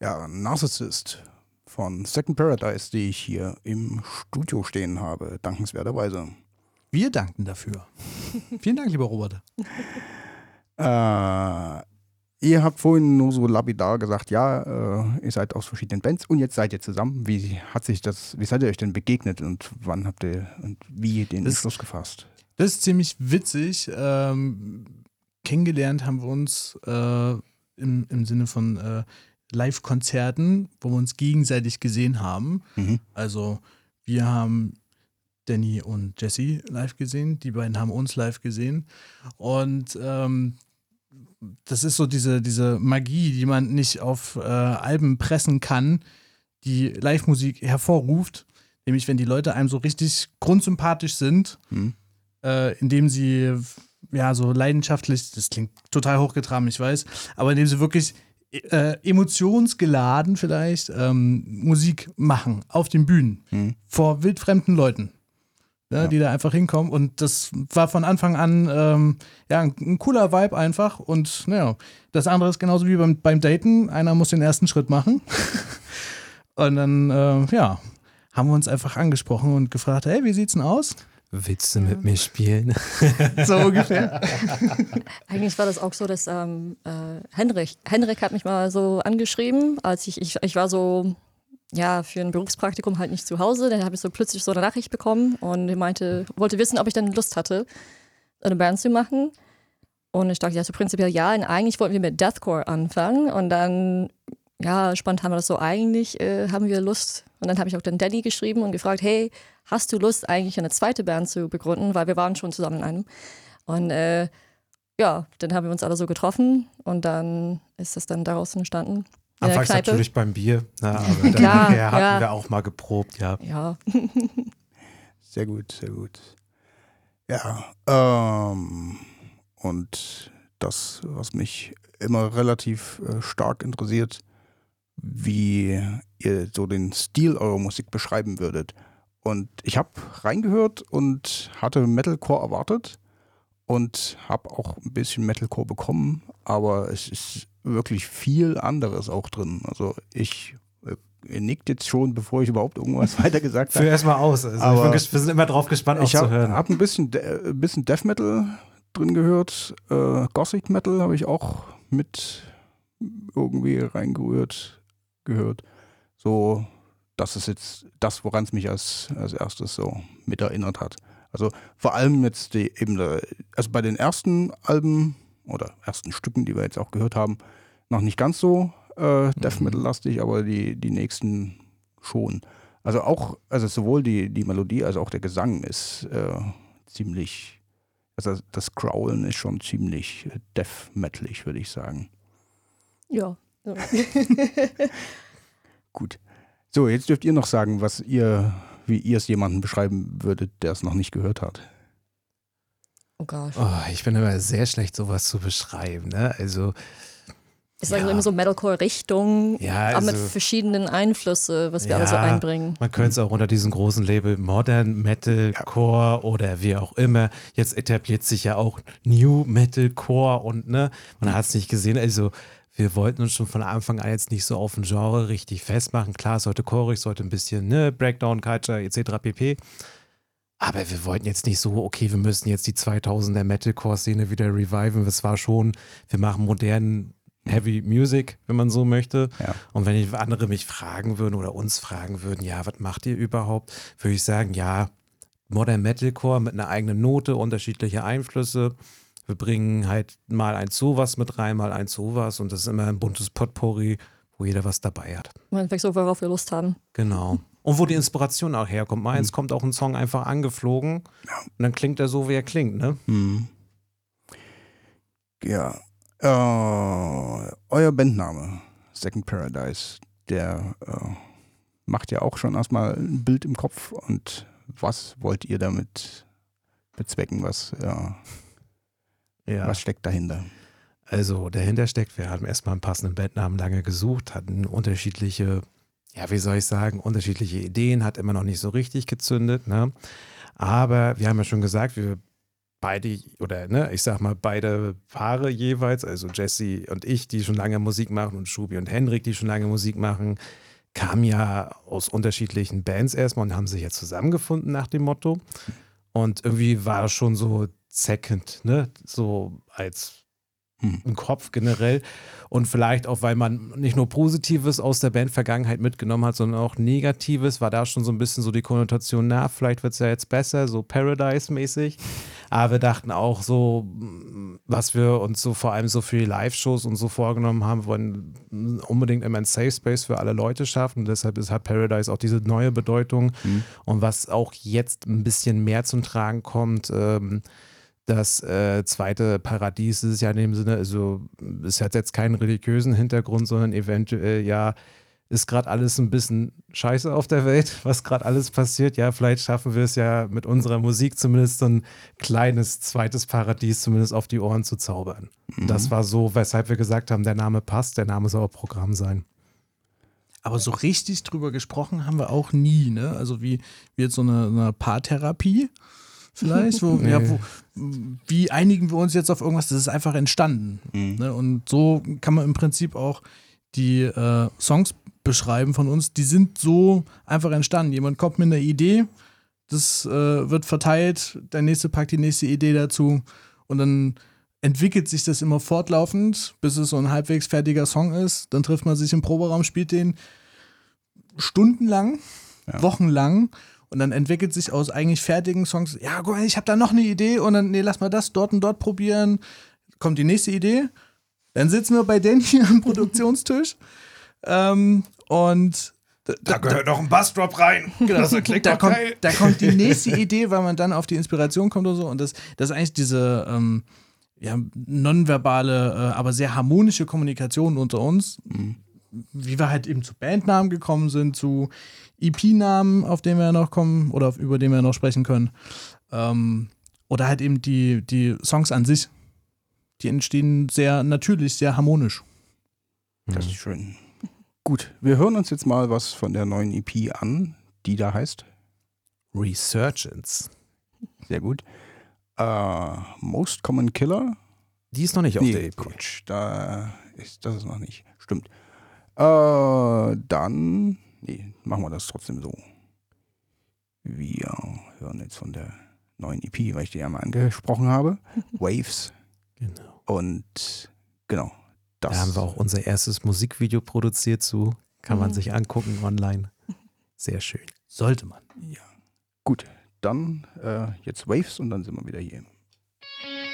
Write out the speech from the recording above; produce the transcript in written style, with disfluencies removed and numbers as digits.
Ja, Narcissist von Second Paradise, die ich hier im Studio stehen habe, dankenswerterweise. Wir danken dafür. Vielen Dank, lieber Robert. Ihr habt vorhin nur so lapidar gesagt, ja, ihr seid aus verschiedenen Bands und jetzt seid ihr zusammen. Wie seid ihr euch denn begegnet und wann habt ihr und wie den Entschluss gefasst? Das ist ziemlich witzig. Kennengelernt haben wir uns im Sinne von Live-Konzerten, wo wir uns gegenseitig gesehen haben. Mhm. Also wir haben Danny und Jesse live gesehen, die beiden haben uns live gesehen und das ist so diese Magie, die man nicht auf Alben pressen kann, die Live-Musik hervorruft, nämlich wenn die Leute einem so richtig grundsympathisch sind, indem sie ja so leidenschaftlich, das klingt total hochgetragen, ich weiß, aber indem sie wirklich emotionsgeladen vielleicht Musik machen auf den Bühnen vor wildfremden Leuten. Ja, die da einfach hinkommen und das war von Anfang an ein cooler Vibe einfach und naja, das andere ist genauso wie beim Daten, einer muss den ersten Schritt machen und dann haben wir uns einfach angesprochen und gefragt, hey, wie sieht's denn aus? Willst du mit mir spielen? So ungefähr. Eigentlich war das auch so, dass Henrik hat mich mal so angeschrieben, als ich war so für ein Berufspraktikum halt nicht zu Hause. Dann habe ich so plötzlich so eine Nachricht bekommen und er wollte wissen, ob ich dann Lust hatte, eine Band zu machen. Und ich dachte, so prinzipiell ja. Und eigentlich wollten wir mit Deathcore anfangen. Und dann, spontan war das so, eigentlich haben wir Lust. Und dann habe ich auch dann Danny geschrieben und gefragt, hey, hast du Lust, eigentlich eine zweite Band zu begründen? Weil wir waren schon zusammen in einem. Und dann haben wir uns alle so getroffen und dann ist das dann daraus entstanden. Anfangs natürlich beim Bier, aber dann nachher hatten wir auch mal geprobt, ja. Sehr gut, sehr gut. Ja, und das, was mich immer relativ stark interessiert, wie ihr so den Stil eurer Musik beschreiben würdet. Und ich habe reingehört und hatte Metalcore erwartet und habe auch ein bisschen Metalcore bekommen, aber es ist wirklich viel anderes auch drin. Also ihr nickt jetzt schon, bevor ich überhaupt irgendwas weiter gesagt habe. Führ erstmal aus. Also wir sind immer drauf gespannt, auch zu hören. Ich habe ein bisschen Death Metal drin gehört. Gothic Metal habe ich auch mit irgendwie reingerührt gehört. So, das ist jetzt das, woran es mich als erstes so mit erinnert hat. Also vor allem jetzt also bei den ersten Alben oder ersten Stücken, die wir jetzt auch gehört haben, noch nicht ganz so Death Metal-lastig, aber die nächsten schon. Also sowohl die Melodie als auch der Gesang ist ziemlich, also das Growlen ist schon ziemlich Death Metalig, würde ich sagen. Ja. Gut. So, jetzt dürft ihr noch sagen, wie ihr es jemandem beschreiben würdet, der es noch nicht gehört hat. Oh Gott. Ich bin immer sehr schlecht, sowas zu beschreiben, ne? Also ist also immer so Metalcore-Richtung, aber mit also, verschiedenen Einflüssen, was wir alle so einbringen. Man könnte es auch unter diesem großen Label Modern Metalcore oder wie auch immer. Jetzt etabliert sich ja auch New Metalcore und man hat es nicht gesehen. Also wir wollten uns schon von Anfang an jetzt nicht so auf ein Genre richtig festmachen. Klar, es sollte chorig, sollte ein bisschen Breakdown, Culture etc. pp. Aber wir wollten jetzt nicht so, okay, wir müssen jetzt die 2000er Metalcore-Szene wieder reviven. Das war schon, wir machen modernen Heavy Music, wenn man so möchte. Ja. Und wenn andere mich fragen würden oder uns fragen würden, was macht ihr überhaupt, würde ich sagen, Modern Metalcore mit einer eigenen Note, unterschiedliche Einflüsse. Wir bringen halt mal eins sowas mit rein, mal eins sowas und das ist immer ein buntes Potpourri, wo jeder was dabei hat. Man fängt so, worauf wir Lust haben. Genau. Und wo die Inspiration auch herkommt. Meins kommt auch ein Song einfach angeflogen und dann klingt er so, wie er klingt, ne? Mhm. Ja. Euer Bandname, Second Paradise, der macht ja auch schon erstmal ein Bild im Kopf. Und was wollt ihr damit bezwecken? Was steckt dahinter? Also dahinter steckt, wir haben erstmal einen passenden Bandnamen lange gesucht, hatten unterschiedliche, unterschiedliche Ideen, hat immer noch nicht so richtig gezündet, ne? Aber wir haben ja schon gesagt, wir beide, oder ne, ich sag mal, beide Paare jeweils, also Jesse und ich, die schon lange Musik machen, und Schubi und Henrik, die schon lange Musik machen, kamen ja aus unterschiedlichen Bands erstmal und haben sich ja zusammengefunden nach dem Motto. Und irgendwie war das schon so second, ne? So als im Kopf generell. Und vielleicht auch, weil man nicht nur Positives aus der Band-Vergangenheit mitgenommen hat, sondern auch Negatives, war da schon so ein bisschen so die Konnotation, na, vielleicht wird es ja jetzt besser, so Paradise-mäßig. Aber wir dachten auch so, was wir uns so vor allem so für die Live-Shows und so vorgenommen haben, wollen unbedingt immer ein Safe Space für alle Leute schaffen. Und deshalb hat Paradise auch diese neue Bedeutung. Und was auch jetzt ein bisschen mehr zum Tragen kommt, das zweite Paradies ist ja in dem Sinne, also es hat jetzt keinen religiösen Hintergrund, sondern eventuell ja, ist gerade alles ein bisschen scheiße auf der Welt, was gerade alles passiert. Ja, vielleicht schaffen wir es ja mit unserer Musik zumindest so ein kleines zweites Paradies zumindest auf die Ohren zu zaubern. Das war so, weshalb wir gesagt haben, der Name passt, der Name soll auch Programm sein. Aber so richtig drüber gesprochen haben wir auch nie, ne? Also wie jetzt so eine Paartherapie vielleicht, wie einigen wir uns jetzt auf irgendwas, das ist einfach entstanden. Ne? Und so kann man im Prinzip auch die Songs beschreiben von uns, die sind so einfach entstanden. Jemand kommt mit einer Idee, das wird verteilt, der nächste packt die nächste Idee dazu und dann entwickelt sich das immer fortlaufend, bis es so ein halbwegs fertiger Song ist. Dann trifft man sich im Proberaum, spielt den stundenlang, wochenlang. Und dann entwickelt sich aus eigentlich fertigen Songs, ja, guck mal, ich habe da noch eine Idee und dann, nee, lass mal das dort und dort probieren. Kommt die nächste Idee. Dann sitzen wir bei Danny am Produktionstisch und da gehört noch ein Bassdrop rein. Genau, da kommt die nächste Idee, weil man dann auf die Inspiration kommt oder so. Und das ist eigentlich diese nonverbale, aber sehr harmonische Kommunikation unter uns. Wie wir halt eben zu Bandnamen gekommen sind, zu EP-Namen, auf den wir noch kommen oder über den wir noch sprechen können. Oder halt eben die Songs an sich. Die entstehen sehr natürlich, sehr harmonisch. Das ist schön. Gut, wir hören uns jetzt mal was von der neuen EP an, die da heißt Resurgence. Sehr gut. Most Common Killer. Die ist noch nicht auf der EP. Quatsch, das ist noch nicht. Stimmt. Dann, machen wir das trotzdem so. Wir hören jetzt von der neuen EP, weil ich die ja mal angesprochen habe. Waves. Genau. Und genau. Da haben wir auch unser erstes Musikvideo produziert zu. Kann man sich angucken online. Sehr schön. Sollte man. Ja. Gut, dann jetzt Waves und dann sind wir wieder hier.